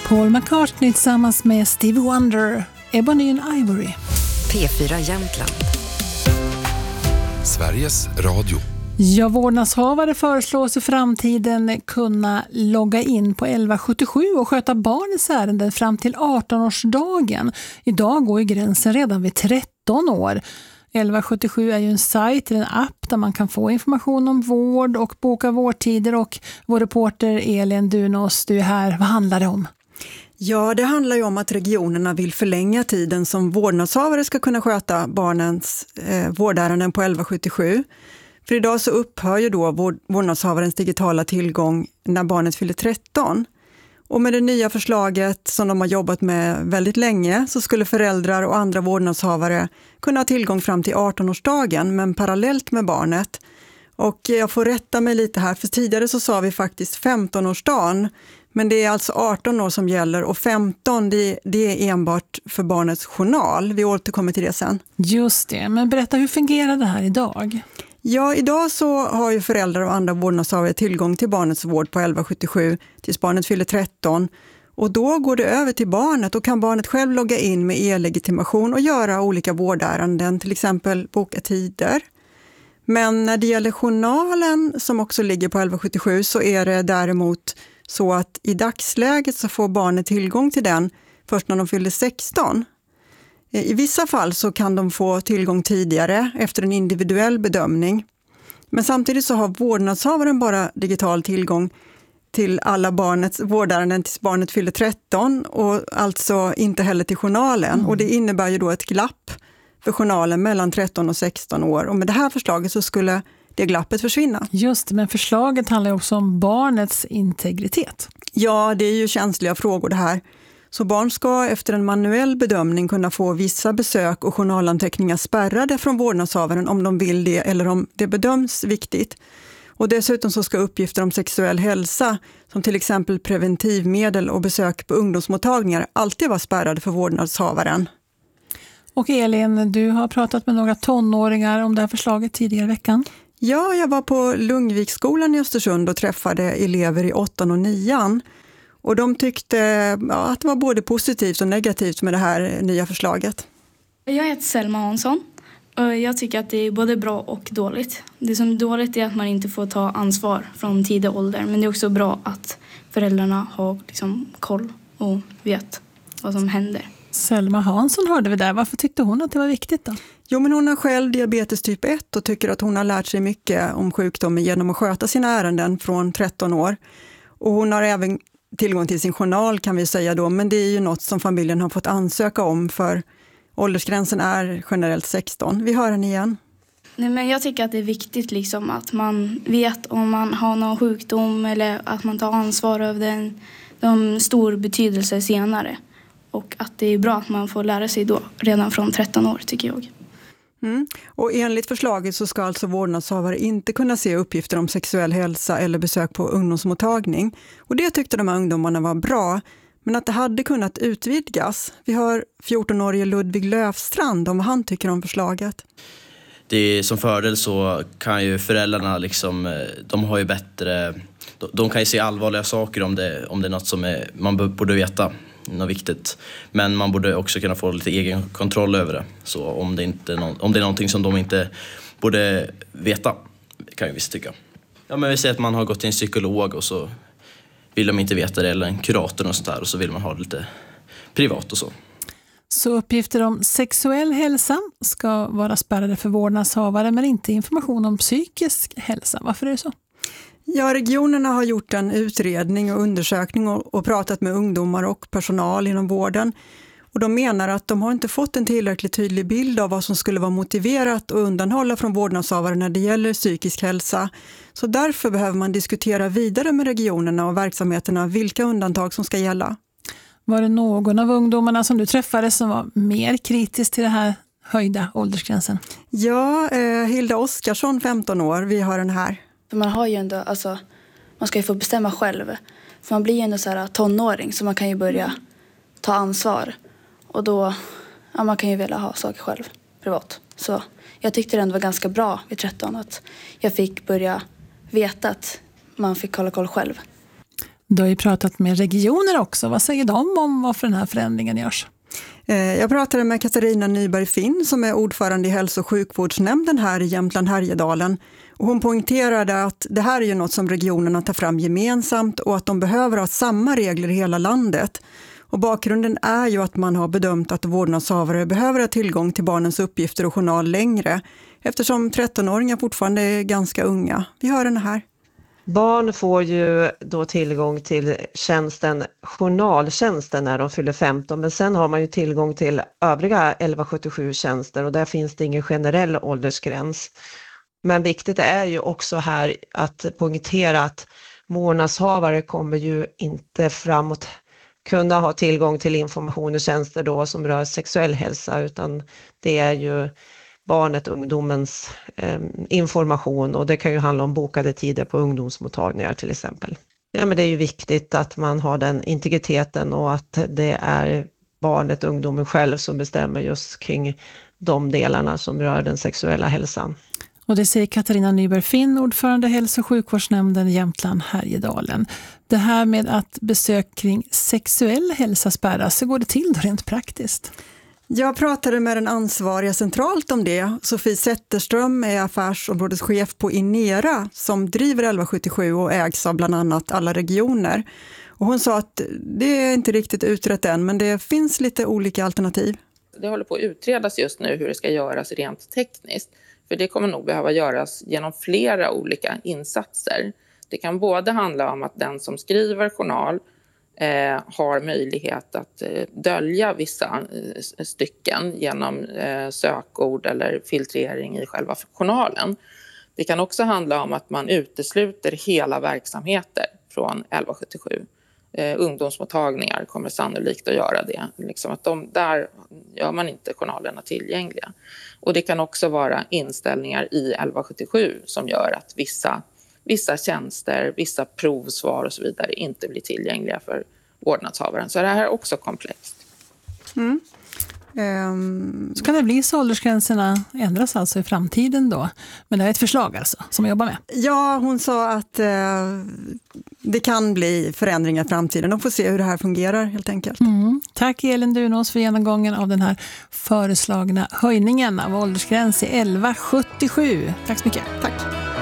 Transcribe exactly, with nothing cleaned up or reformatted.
Paul McCartney tillsammans med Stevie Wonder, Ebony and Ivory. P fyra Jämtland. Sveriges Radio. Ja, vårdnadshavare föreslås i framtiden kunna logga in på elva sjuttiosju och sköta barnets ärenden fram till arton-årsdagen. Idag går ju gränsen redan vid tretton år. elva sjuttiosju är ju en sajt, en app där man kan få information om vård och boka vårdtider. Och vår reporter Elin Dunås, du är här. Vad handlar det om? Ja, det handlar ju om att regionerna vill förlänga tiden som vårdnadshavare ska kunna sköta barnens eh, vårdärenden på elva sjuttiosju. För idag så upphör ju då vård, vårdnadshavarens digitala tillgång när barnet fyller tretton. Och med det nya förslaget som de har jobbat med väldigt länge så skulle föräldrar och andra vårdnadshavare kunna ha tillgång fram till arton-årsdagen, men parallellt med barnet. Och jag får rätta mig lite här, för tidigare så sa vi faktiskt femton-årsdagen. Men det är alltså arton år som gäller, och femton det, det är enbart för barnets journal. Vi återkommer till det sen. Just det, men berätta, hur fungerar det här idag? Ja, idag så har ju föräldrar och andra vårdnadshavare tillgång till barnets vård på elva sjuttiosju tills barnet fyller tretton. Och då går det över till barnet och kan barnet själv logga in med e-legitimation och göra olika vårdärenden, till exempel boka tider. Men när det gäller journalen som också ligger på elva sjuttiosju så är det däremot så att i dagsläget så får barnet tillgång till den först när de fyller sexton. I vissa fall så kan de få tillgång tidigare efter en individuell bedömning. Men samtidigt så har vårdnadshavaren bara digital tillgång till alla barnets vårdärenden tills barnet fyller tretton, och alltså inte heller till journalen. Mm. Och det innebär ju då ett glapp för journalen mellan tretton och sexton år. Och med det här förslaget så skulle det glappet försvinna. Just det, men förslaget handlar också om barnets integritet. Ja, det är ju känsliga frågor det här. Så barn ska efter en manuell bedömning kunna få vissa besök och journalanteckningar spärrade från vårdnadshavaren om de vill det eller om det bedöms viktigt. Och dessutom så ska uppgifter om sexuell hälsa, som till exempel preventivmedel och besök på ungdomsmottagningar, alltid vara spärrade för vårdnadshavaren. Och Elin, du har pratat med några tonåringar om det här förslaget tidigare i veckan. Ja, jag var på Lungviksskolan i Östersund och träffade elever i åttan och nian. Och de tyckte ja, att det var både positivt och negativt med det här nya förslaget. Jag heter Selma Hansson och jag tycker att det är både bra och dåligt. Det som är dåligt är att man inte får ta ansvar från tidig ålder. Men det är också bra att föräldrarna har liksom koll och vet vad som händer. Selma Hansson hörde vi där. Varför tyckte hon att det var viktigt då? Jo, men hon har själv diabetes typ ett och tycker att hon har lärt sig mycket om sjukdomen genom att sköta sina ärenden från tretton år. Och hon har även tillgång till sin journal, kan vi säga då, men det är ju något som familjen har fått ansöka om, för åldersgränsen är generellt sexton. Vi hör henne igen. Nej, men jag tycker att det är viktigt liksom att man vet om man har någon sjukdom eller att man tar ansvar över den. Det har stor betydelse senare. Och att det är bra att man får lära sig då, redan från tretton år, tycker jag. Mm. Och enligt förslaget så ska alltså vårdnadshavare inte kunna se uppgifter om sexuell hälsa eller besök på ungdomsmottagning. Och det tyckte de här ungdomarna var bra, men att det hade kunnat utvidgas. Vi hör fjorton-årige Ludvig Löfstrand om vad han tycker om förslaget. Det är, som fördel så kan ju föräldrarna liksom, de har ju bättre, de kan ju se allvarliga saker om det, om det är något som är, man borde veta. Något viktigt. Men man borde också kunna få lite egen kontroll över det. Så om det, inte är no- om det är någonting som de inte borde veta, kan jag visst tycka. Ja, men vi säger att man har gått till en psykolog och så vill de inte veta det, eller en kurator och sånt där, och så vill man ha det lite privat och så. Så uppgifter om sexuell hälsa ska vara spärrade för vårdnadshavare, men inte information om psykisk hälsa. Varför är det så? Ja, regionerna har gjort en utredning och undersökning och, och pratat med ungdomar och personal inom vården. Och de menar att de har inte fått en tillräckligt tydlig bild av vad som skulle vara motiverat att undanhålla från vårdnadshavare när det gäller psykisk hälsa. Så därför behöver man diskutera vidare med regionerna och verksamheterna vilka undantag som ska gälla. Var det någon av ungdomarna som du träffade som var mer kritisk till det här höjda åldersgränsen? Ja, eh, Hilda Oskarsson, femton år, vi har den här. För man har ju ändå, alltså, man ska ju få bestämma själv. För man blir ju ändå så här tonåring, så man kan ju börja ta ansvar. Och då, ja, man kan ju vilja ha saker själv, privat. Så jag tyckte det ändå var ganska bra vid tretton att jag fick börja veta att man fick kolla koll själv. Du har ju pratat med regioner också. Vad säger de om varför den här förändringen görs? Jag pratade med Katarina Nyberg Finn som är ordförande i hälso- och sjukvårdsnämnden här i Jämtland Härjedalen. Och hon poängterade att det här är ju något som regionerna tar fram gemensamt och att de behöver ha samma regler i hela landet. Och bakgrunden är ju att man har bedömt att vårdnadshavare behöver ha tillgång till barnens uppgifter och journal längre eftersom trettonåringar fortfarande är ganska unga. Vi hör den här. Barn får ju då tillgång till tjänsten, journaltjänsten när de fyller femton, men sen har man ju tillgång till övriga elva sjuttiosju-tjänster och där finns det ingen generell åldersgräns. Men viktigt är ju också här att poängtera att vårdnadshavare kommer ju inte framåt kunna ha tillgång till information och tjänster då som rör sexuell hälsa, utan det är ju barnet, ungdomens eh, information, och det kan ju handla om bokade tider på ungdomsmottagningar till exempel. Ja, men det är ju viktigt att man har den integriteten och att det är barnet, ungdomen själv som bestämmer just kring de delarna som rör den sexuella hälsan. Och det säger Katarina Nyberg Finn, ordförande hälso- och sjukvårdsnämnden i Jämtland Härjedalen. Det här med att besök kring sexuell hälsa spärras, så går det till då rent praktiskt? Jag pratade med den ansvariga centralt om det. Sofie Zetterström är affärsområdeschef på Inera som driver elva sjuttiosju och ägs av bland annat alla regioner. Och hon sa att det är inte riktigt utrett än, men det finns lite olika alternativ. Det håller på att utredas just nu hur det ska göras rent tekniskt. För det kommer nog behöva göras genom flera olika insatser. Det kan både handla om att den som skriver journal eh, har möjlighet att eh, dölja vissa eh, stycken genom eh, sökord eller filtrering i själva journalen. Det kan också handla om att man utesluter hela verksamheter från elva sjuttiosju. Eh, ungdomsmottagningar kommer sannolikt att göra det. Liksom att de, där gör man inte journalerna tillgängliga. Och det kan också vara inställningar i elva sjuttiosju som gör att vissa, vissa tjänster, vissa provsvar och så vidare inte blir tillgängliga för vårdnadshavaren. Så det här är också komplext. Mm. Um... Så kan det bli så åldersgränserna ändras alltså i framtiden då? Men det är ett förslag alltså som jag jobbar med. Ja, hon sa att eh, det kan bli förändringar i framtiden. De får se hur det här fungerar helt enkelt. Mm. Tack Elin Dunås för genomgången av den här föreslagna höjningen av åldersgräns i elva sjuttiosju. Tack så mycket. Tack.